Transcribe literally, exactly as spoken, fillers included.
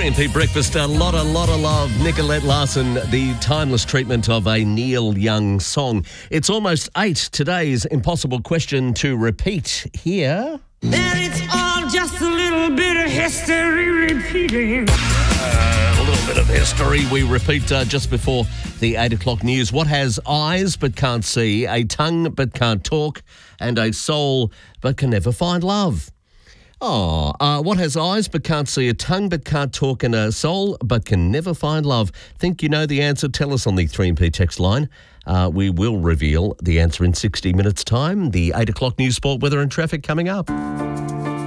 and P Breakfast, a lot, a lot of love. Nicolette Larson, the timeless treatment of a Neil Young song. It's almost eight. Today's impossible question to repeat here. There it's all just a little bit of history repeating. Uh, a little bit of history we repeat uh, just before the eight o'clock news. What has eyes but can't see, a tongue but can't talk, and a soul but can never find love? Oh, uh, what has eyes but can't see, a tongue but can't talk, and a soul but can never find love? Think you know the answer? Tell us on the three M P text line. Uh, we will reveal the answer in sixty minutes' time. The eight o'clock news, sport, weather and traffic coming up.